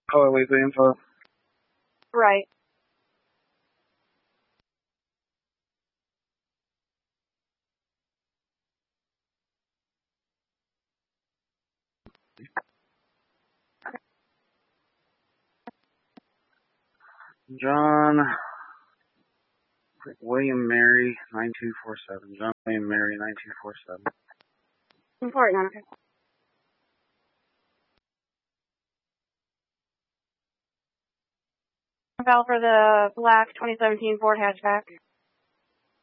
Oh, wait, the info. Right. John William Mary 9247. John William Mary 9247. Important. Okay. File for the black 2017 Ford hatchback.